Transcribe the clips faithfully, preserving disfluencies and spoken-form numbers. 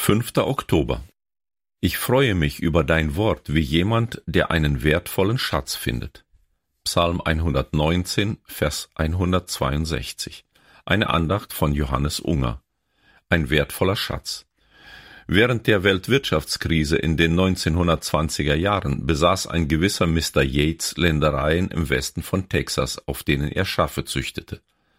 fünfter Oktober. Ich freue mich über dein Wort wie jemand, der einen wertvollen Schatz findet. Psalm hundertneunzehn, Vers hundertzweiundsechzig. Eine Andacht von Johannes Unger. Ein wertvoller Schatz. Während der Weltwirtschaftskrise in den neunzehnhundertzwanziger Jahren besaß ein gewisser Mister Yates Ländereien im Westen von Texas, auf denen er Schafe züchtete.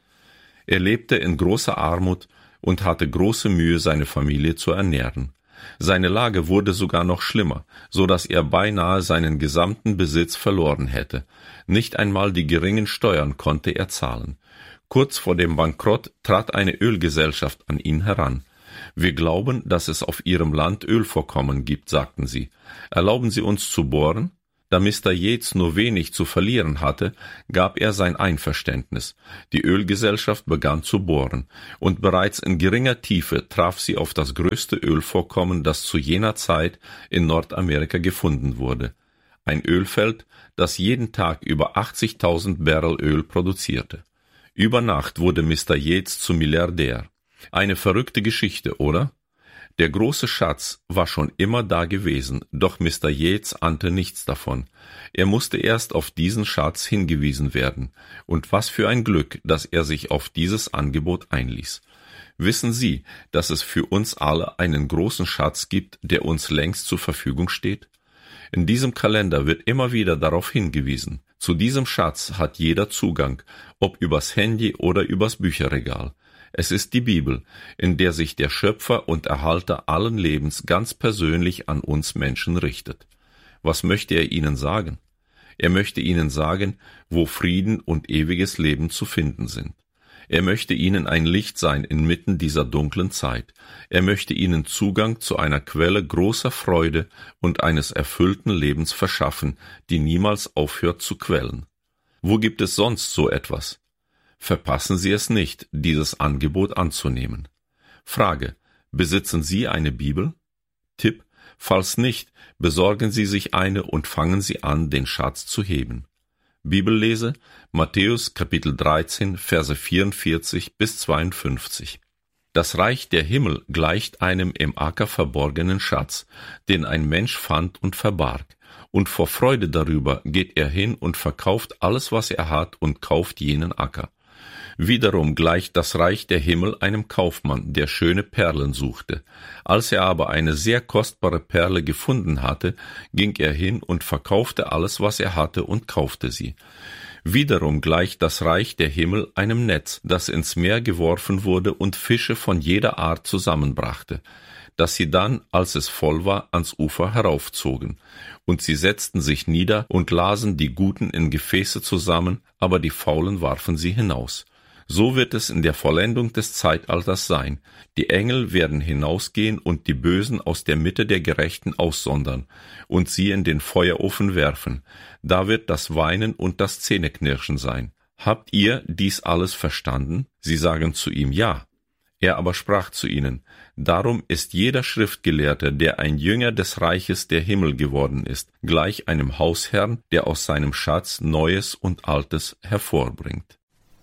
Er lebte in großer Armut und hatte große Mühe, seine Familie zu ernähren. Seine Lage wurde sogar noch schlimmer, so dass er beinahe seinen gesamten Besitz verloren hätte. Nicht einmal die geringen Steuern konnte er zahlen. Kurz vor dem Bankrott trat eine Ölgesellschaft an ihn heran. Wir glauben, dass es auf Ihrem Land Ölvorkommen gibt, sagten sie. Erlauben Sie uns zu bohren? Da Mister Yates nur wenig zu verlieren hatte, gab er sein Einverständnis. Die Ölgesellschaft begann zu bohren, und bereits in geringer Tiefe traf sie auf das größte Ölvorkommen, das zu jener Zeit in Nordamerika gefunden wurde. Ein Ölfeld, das jeden Tag über achtzigtausend Barrel Öl produzierte. Über Nacht wurde Mister Yates zum Milliardär. Eine verrückte Geschichte, oder? Der große Schatz war schon immer da gewesen, doch Mister Yates ahnte nichts davon. Er musste erst auf diesen Schatz hingewiesen werden. Und was für ein Glück, dass er sich auf dieses Angebot einließ. Wissen Sie, dass es für uns alle einen großen Schatz gibt, der uns längst zur Verfügung steht? In diesem Kalender wird immer wieder darauf hingewiesen. Zu diesem Schatz hat jeder Zugang, ob übers Handy oder übers Bücherregal. Es ist die Bibel, in der sich der Schöpfer und Erhalter allen Lebens ganz persönlich an uns Menschen richtet. Was möchte er ihnen sagen? Er möchte ihnen sagen, wo Frieden und ewiges Leben zu finden sind. Er möchte ihnen ein Licht sein inmitten dieser dunklen Zeit. Er möchte ihnen Zugang zu einer Quelle großer Freude und eines erfüllten Lebens verschaffen, die niemals aufhört zu quellen. Wo gibt es sonst so etwas? Verpassen Sie es nicht, dieses Angebot anzunehmen. Frage: Besitzen Sie eine Bibel? Tipp: Falls nicht, besorgen Sie sich eine und fangen Sie an, den Schatz zu heben. Bibellese: Matthäus Kapitel dreizehn, Verse vierundvierzig bis zweiundfünfzig. Das Reich der Himmel gleicht einem im Acker verborgenen Schatz, den ein Mensch fand und verbarg. Und vor Freude darüber geht er hin und verkauft alles, was er hat, und kauft jenen Acker. Wiederum gleicht das Reich der Himmel einem Kaufmann, der schöne Perlen suchte. Als er aber eine sehr kostbare Perle gefunden hatte, ging er hin und verkaufte alles, was er hatte, und kaufte sie. Wiederum gleicht das Reich der Himmel einem Netz, das ins Meer geworfen wurde und Fische von jeder Art zusammenbrachte, dass sie dann, als es voll war, ans Ufer heraufzogen. Und sie setzten sich nieder und lasen die Guten in Gefäße zusammen, aber die Faulen warfen sie hinaus. So wird es in der Vollendung des Zeitalters sein. Die Engel werden hinausgehen und die Bösen aus der Mitte der Gerechten aussondern und sie in den Feuerofen werfen. Da wird das Weinen und das Zähneknirschen sein. Habt ihr dies alles verstanden? Sie sagen zu ihm: Ja. Er aber sprach zu ihnen: Darum ist jeder Schriftgelehrte, der ein Jünger des Reiches der Himmel geworden ist, gleich einem Hausherrn, der aus seinem Schatz Neues und Altes hervorbringt.